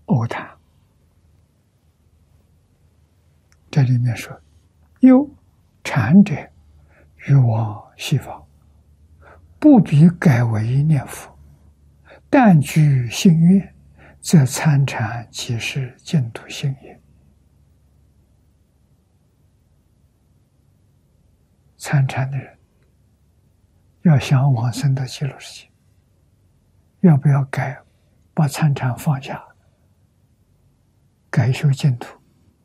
偶谈。这里面说，又禅者欲往西方，不必改为念佛，但具心愿，则参禅即是净土心也。参禅的人要想往生到极乐世界，要不要改，把参禅放下，改修净土？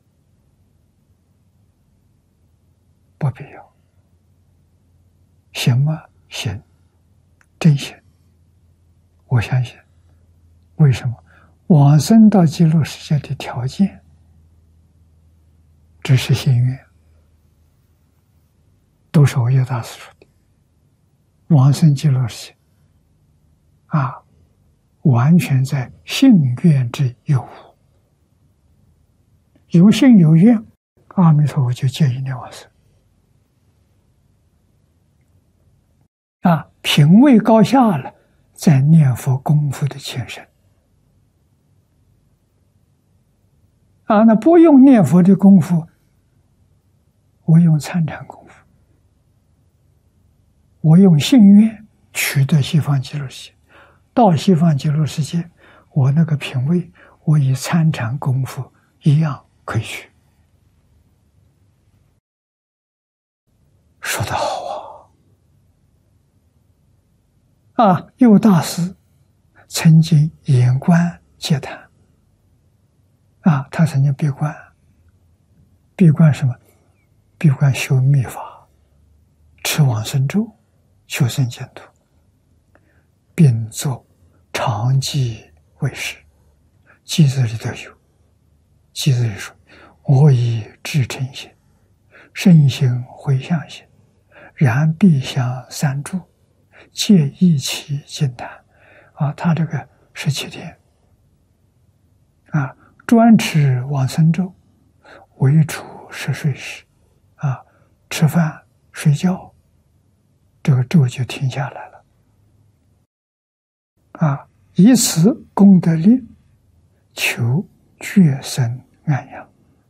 不必要。行吗？行，真行。我相信。为什么？往生到极乐世界的条件只是心愿，都是欧耶大师说的。往生极乐世界完全在信愿之有无，有信有愿，阿弥陀佛就接引你往生。品位高下了，在念佛功夫的前身。那不用念佛的功夫，我用参禅功夫，我用信愿取得西方极乐世界。到西方极乐世界，我那个品位，我以参禅功夫一样可以去。说得好右大师曾经眼观戒坛他曾经闭关，闭关什么？闭关修密法，持往生咒，求生净土，并作长记为师。记字里头有，记字里说：我以至诚心，身心回向心，然必向三住，皆一起净坛。他这个17天专持往生咒，唯除嗜睡时吃饭睡觉，这个咒就停下来了以此功德力，求觉生安养。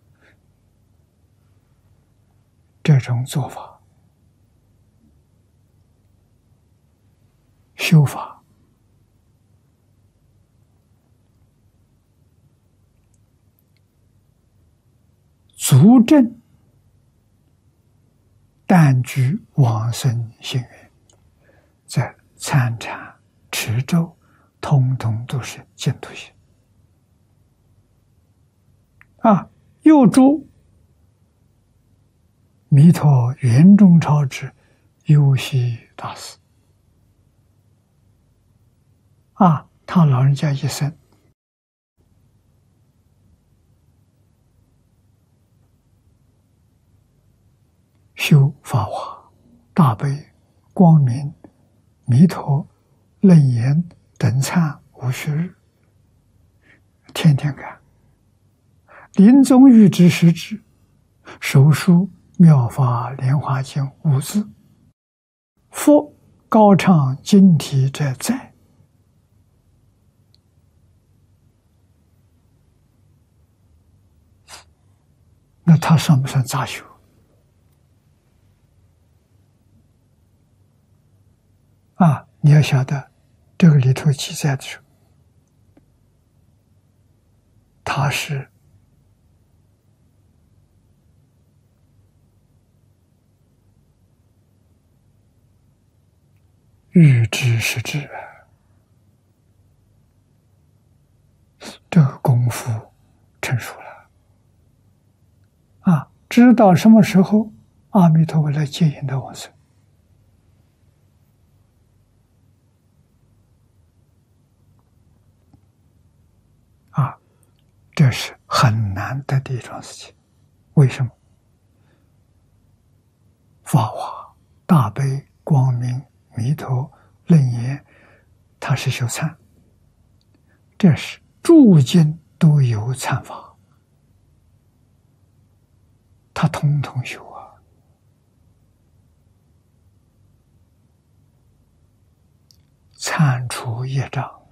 这种做法修法足证但具往生心愿，在参禅持咒通通都是净土心又诸弥陀圆中超之优西大师他老人家一生修法华、大悲、光明、弥陀、楞严等忏无虚日，天天干。临终欲知实质，手书妙法莲华经5字，佛高唱经题者在。那他算不算杂修？你要晓得，这个里头记载的时候，他是欲知实质这个功夫成熟了知道什么时候阿弥陀佛来接引的往生这是很难得的一桩事情。为什么？法华、大悲、光明、弥陀、楞严，它是修忏，这是诸经都有忏法，他统统修忏除业障。